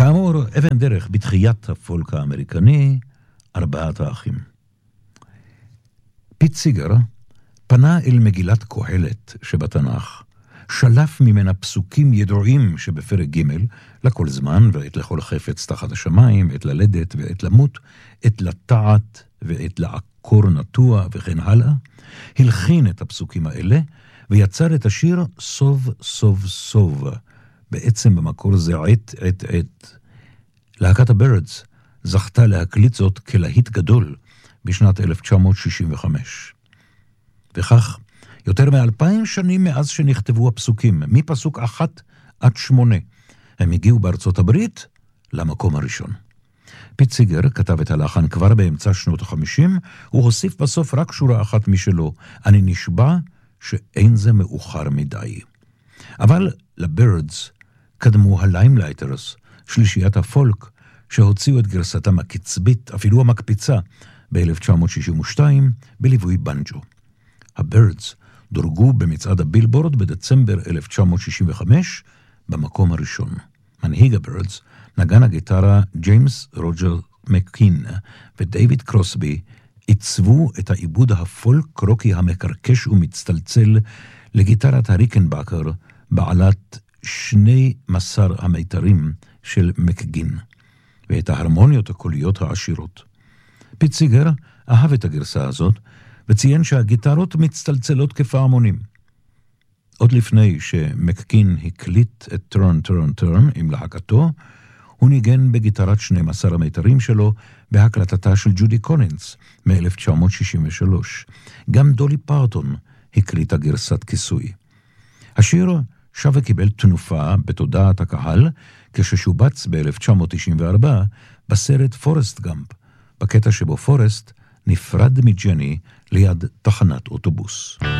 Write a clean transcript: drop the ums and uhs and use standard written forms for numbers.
כאמור, אבן דרך בתחיית הפולק האמריקני, 4 האחים. פיט סיגר פנה אל מגילת קהלת שבתנ"ך, שלף ממנה פסוקים ידועים שבפרק ג' לכל זמן ועת לכל חפץ תחת השמיים, עת ללדת ועת למות, עת לטעת ועת לעקור נטוע וכן הלאה, הלחין את הפסוקים האלה ויצר את השיר סוב סוב סוב, בעצם במקור זה עת עת עת. להקת הבירדס זכתה להקליט זאת כלהיט גדול בשנת 1965. וכך, יותר מ2000 שנים מאז שנכתבו הפסוקים, מפסוק 1 עד 8, הם הגיעו בארצות הברית למקום הראשון. פיט סיגר כתב את הלחן כבר באמצע שנות ה-50, הוא הוסיף בסוף רק שורה אחת משלו, אני נשבע שאין זה מאוחר מדי. אבל לבירדס קדמו הליימלייטרס, שלישיית הפולק, שהוציאו את גרסתם הקצבית, אפילו המקפיצה, ב-1962 בליווי בנג'ו. הבירדס דורגו במצעד הבילבורד בדצמבר 1965 במקום הראשון. מנהיג הבירדס, נגן הגיטרה ג'יימס רוג'ר מקקין ודייוויד קרוסבי עיצבו את העיבוד הפולק רוקי המקרקש ומצטלצל לגיטרת הריקנבקר בעלת 2 מסר המיתרים של מקגין ואת ההרמוניות הקוליות העשירות. פיט סיגר אהב את הגרסה הזאת וציין שהגיטרות מצטלצלות כפעמונים. עוד לפני שמקקין הקליט את טרן טרן טרן עם להקתו, הוא ניגן בגיטרת 12 המיתרים שלו בהקלטתה של ג'ודי קולינס מ-1963. גם דולי פרטון הקליטה גרסת כיסוי. השיר שב וקיבל תנופה בתודעת הקהל כששובץ ב-1994 בסרט פורסט גאמפ, בקטע שבו פורסט נפרד מג'ני ליד תחנת אוטובוס.